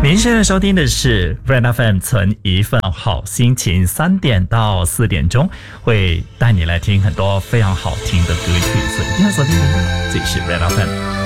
您现在收听的是 Red FM 存一份好心情，3点到4点钟会带你来听很多非常好听的歌曲，所以一定要锁定频道，这里是 Red FM。